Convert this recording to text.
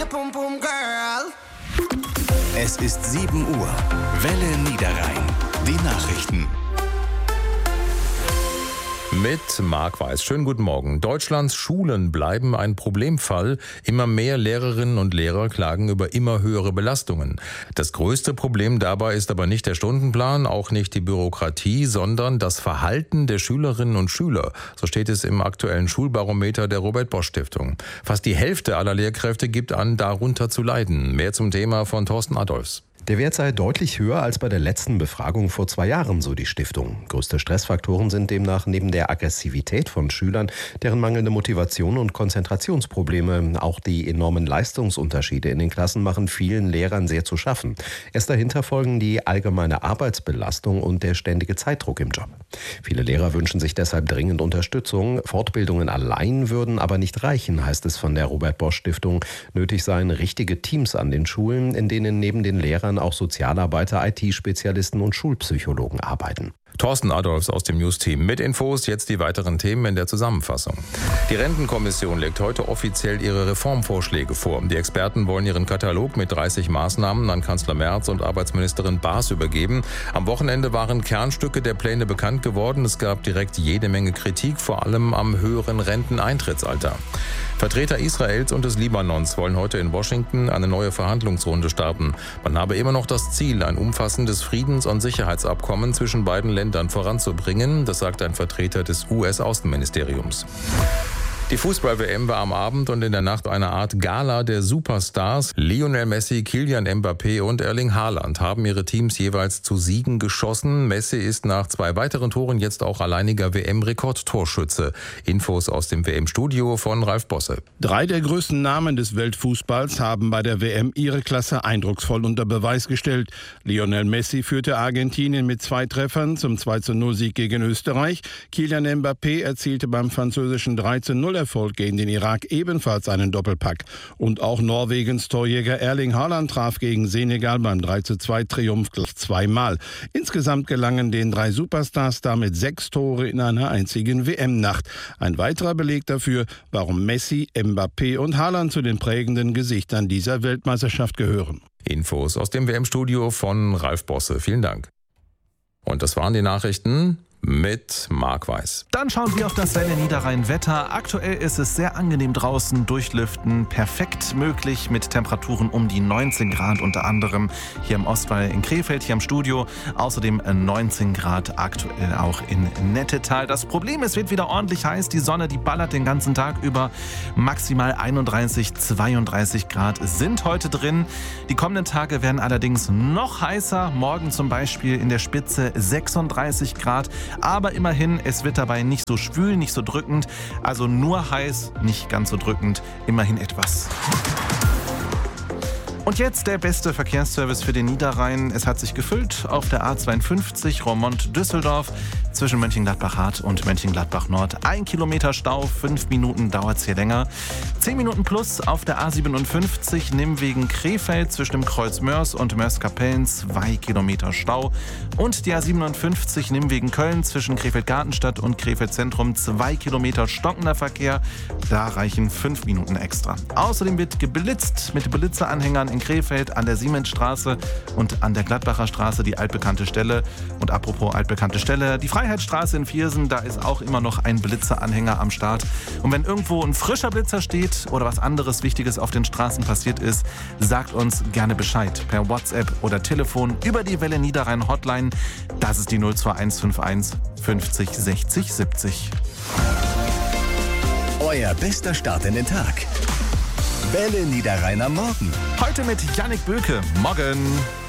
Es ist 7 Uhr. Welle Niederrhein. Die Nachrichten. Mit Marc Weiß. Schönen guten Morgen. Deutschlands Schulen bleiben ein Problemfall. Immer mehr Lehrerinnen und Lehrer klagen über immer höhere Belastungen. Das größte Problem dabei ist aber nicht der Stundenplan, auch nicht die Bürokratie, sondern das Verhalten der Schülerinnen und Schüler. So steht es im aktuellen Schulbarometer der Robert-Bosch-Stiftung. Fast die Hälfte aller Lehrkräfte gibt an, darunter zu leiden. Mehr zum Thema von Thorsten Adolfs. Der Wert sei deutlich höher als bei der letzten Befragung vor 2 Jahren, so die Stiftung. Größte Stressfaktoren sind demnach neben der Aggressivität von Schülern, deren mangelnde Motivation und Konzentrationsprobleme. Auch die enormen Leistungsunterschiede in den Klassen machen vielen Lehrern sehr zu schaffen. Erst dahinter folgen die allgemeine Arbeitsbelastung und der ständige Zeitdruck im Job. Viele Lehrer wünschen sich deshalb dringend Unterstützung. Fortbildungen allein würden aber nicht reichen, heißt es von der Robert-Bosch-Stiftung. Nötig seien richtige Teams an den Schulen, in denen neben den Lehrern auch Sozialarbeiter, IT-Spezialisten und Schulpsychologen arbeiten. Thorsten Adolfs aus dem News-Team. Mit Infos jetzt die weiteren Themen in der Zusammenfassung. Die Rentenkommission legt heute offiziell ihre Reformvorschläge vor. Die Experten wollen ihren Katalog mit 30 Maßnahmen an Kanzler Merz und Arbeitsministerin Baas übergeben. Am Wochenende waren Kernstücke der Pläne bekannt geworden. Es gab direkt jede Menge Kritik, vor allem am höheren Renteneintrittsalter. Vertreter Israels und des Libanons wollen heute in Washington eine neue Verhandlungsrunde starten. Man habe immer noch das Ziel, ein umfassendes Friedens- und Sicherheitsabkommen zwischen beiden Ländern voranzubringen. Das sagt ein Vertreter des US-Außenministeriums. Die Fußball-WM war am Abend und in der Nacht eine Art Gala der Superstars. Lionel Messi, Kylian Mbappé und Erling Haaland haben ihre Teams jeweils zu Siegen geschossen. Messi ist nach 2 weiteren Toren jetzt auch alleiniger WM-Rekordtorschütze. Infos aus dem WM-Studio von Ralf Bosse. 3 der größten Namen des Weltfußballs haben bei der WM ihre Klasse eindrucksvoll unter Beweis gestellt. Lionel Messi führte Argentinien mit 2 Treffern zum 2:0-Sieg gegen Österreich. Kylian Mbappé erzielte beim französischen 3:0-Erfolg gegen den Irak ebenfalls einen Doppelpack. Und auch Norwegens Torjäger Erling Haaland traf gegen Senegal beim 3:2-Triumph gleich 2-mal. Insgesamt gelangen den 3 Superstars damit 6 Tore in einer einzigen WM-Nacht. Ein weiterer Beleg dafür, warum Messi, Mbappé und Haaland zu den prägenden Gesichtern dieser Weltmeisterschaft gehören. Infos aus dem WM-Studio von Ralf Bosse. Vielen Dank. Und das waren die Nachrichten mit Marc Weiß. Dann schauen wir auf das Welle Niederrhein Wetter. Aktuell ist es sehr angenehm draußen, durchlüften perfekt möglich mit Temperaturen um die 19 Grad, unter anderem hier im Ostwall in Krefeld, hier im Studio. Außerdem 19 Grad aktuell auch in Nettetal. Das Problem, es wird wieder ordentlich heiß. Die Sonne, die ballert den ganzen Tag über. Maximal 31, 32 Grad sind heute drin. Die kommenden Tage werden allerdings noch heißer. Morgen zum Beispiel in der Spitze 36 Grad. Aber immerhin, es wird dabei nicht so schwül, nicht so drückend. Also nur heiß, nicht ganz so drückend. Immerhin etwas. Und jetzt der beste Verkehrsservice für den Niederrhein. Es hat sich gefüllt auf der A52 Roermond-Düsseldorf zwischen Mönchengladbach-Hart und Mönchengladbach-Nord. 1 Kilometer Stau, 5 Minuten dauert es hier länger. 10 Minuten plus auf der A57 Nimwegen-Krefeld zwischen dem Kreuz Mörs und Mörs-Kapellen, 2 Kilometer Stau. Und die A57 Nimwegen-Köln zwischen Krefeld-Gartenstadt und Krefeld-Zentrum, 2 Kilometer stockender Verkehr. Da reichen 5 Minuten extra. Außerdem wird geblitzt mit Blitzeranhängern in Krefeld an der Siemensstraße und an der Gladbacher Straße, die altbekannte Stelle. Und apropos altbekannte Stelle, die Freiheitsstraße in Viersen, da ist auch immer noch ein Blitzeranhänger am Start. Und wenn irgendwo ein frischer Blitzer steht oder was anderes Wichtiges auf den Straßen passiert ist, sagt uns gerne Bescheid per WhatsApp oder Telefon über die Welle Niederrhein Hotline. Das ist die 02151 50 60 70. Euer bester Start in den Tag. Welle Niederrhein am Morgen. Heute mit Jannik Böke. Morgen.